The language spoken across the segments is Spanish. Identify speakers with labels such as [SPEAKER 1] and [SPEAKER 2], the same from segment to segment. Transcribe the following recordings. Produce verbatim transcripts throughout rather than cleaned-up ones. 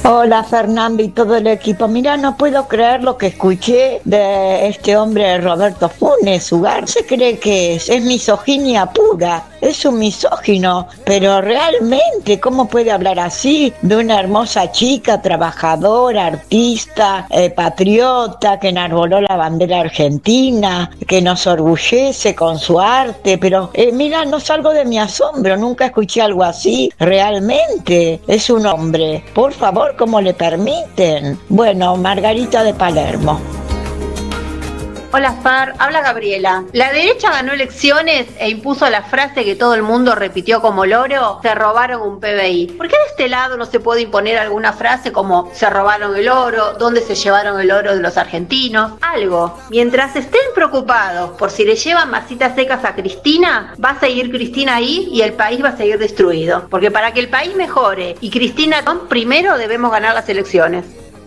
[SPEAKER 1] Hola Fernando y todo el equipo. Mira, no puedo creer lo que escuché de este hombre Roberto Funes Ugar. Se cree que es, es misoginia pura, es un misógino, pero realmente, ¿cómo puede hablar así de una hermosa chica, trabajadora, artista, eh, patriota, que enarboló la bandera argentina, que nos orgullece con su arte? Pero eh, mira, no salgo de mi asombro, nunca escuché algo así. Realmente es un hombre, por favor, ¿cómo le permiten? Bueno, Margarita de Palermo.
[SPEAKER 2] Hola Far, habla Gabriela. La derecha ganó elecciones e impuso la frase que todo el mundo repitió como loro: se robaron un P B I. ¿Por qué de este lado no se puede imponer alguna frase como se robaron el oro, dónde se llevaron el oro de los argentinos? Algo. Mientras estén preocupados por si le llevan masitas secas a Cristina, va a seguir Cristina ahí y el país va a seguir destruido. Porque para que el país mejore y Cristina primero debemos ganar las elecciones.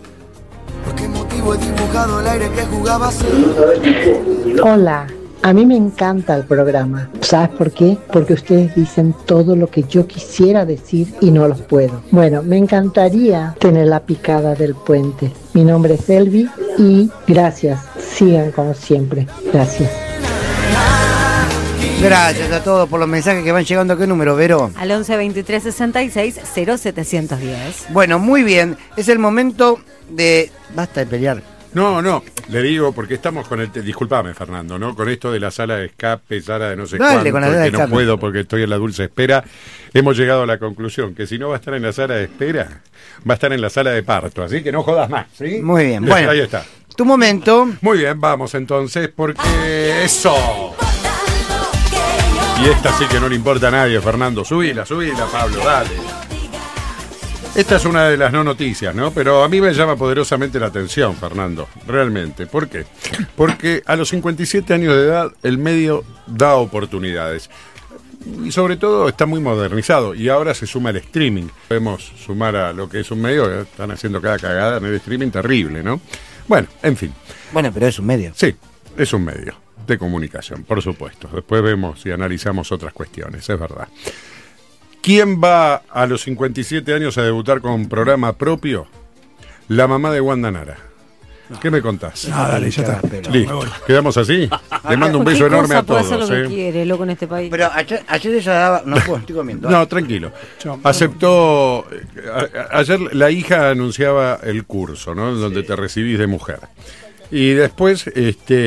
[SPEAKER 3] Hola, a mí me encanta el programa. ¿Sabes por qué? Porque ustedes dicen todo lo que yo quisiera decir y no los puedo. Bueno, me encantaría tener la picada del puente. Mi nombre es Elvi y gracias. Sigan como siempre. Gracias.
[SPEAKER 4] Gracias a todos por los mensajes que van llegando. ¿A qué número, Vero?
[SPEAKER 5] Al once veintitrés sesenta y seis cero setecientos diez.
[SPEAKER 4] Bueno, muy bien. Es el momento de... Basta de pelear.
[SPEAKER 6] No, no, le digo porque estamos con el... Disculpame, Fernando, ¿no? Con esto de la sala de escape, sala de no sé
[SPEAKER 4] Dale,
[SPEAKER 6] cuánto,
[SPEAKER 4] con la sala de
[SPEAKER 6] que no
[SPEAKER 4] escape.
[SPEAKER 6] puedo porque estoy en la dulce espera, hemos llegado a la conclusión que si no va a estar en la sala de espera, va a estar en la sala de parto, así que no jodas más, ¿sí?
[SPEAKER 4] Muy bien, bueno.
[SPEAKER 6] Ahí está.
[SPEAKER 4] Tu momento.
[SPEAKER 6] Muy bien, vamos entonces, porque eso... Y esta sí que no le importa a nadie, Fernando. Subila, subila, Pablo, dale. Esta es una de las no noticias, ¿no? Pero a mí me llama poderosamente la atención, Fernando. Realmente. ¿Por qué? Porque a los cincuenta y siete años de edad el medio da oportunidades. Y sobre todo está muy modernizado. Y ahora se suma el streaming. Podemos sumar a lo que es un medio. Que están haciendo cada cagada en el streaming terrible, ¿no? Bueno, en fin.
[SPEAKER 4] Bueno, pero es un medio.
[SPEAKER 6] Sí, es un medio de comunicación, por supuesto. Después vemos y analizamos otras cuestiones, es verdad. ¿Quién va a los cincuenta y siete años a debutar con un programa propio? La mamá de Wanda Nara. ¿Qué me contás?
[SPEAKER 7] Ah, dale, ya está.
[SPEAKER 6] Listo. ¿Quedamos así? Le mando un beso enorme a todos.
[SPEAKER 5] Puede hacer lo
[SPEAKER 6] ¿eh?
[SPEAKER 5] que quiere, loco, en este país.
[SPEAKER 4] Pero ayer, ayer ella daba... No puedo, estoy comiendo.
[SPEAKER 6] No, tranquilo. Aceptó... a- ayer la hija anunciaba el curso, ¿no? Donde te recibís de mujer. Y después, este...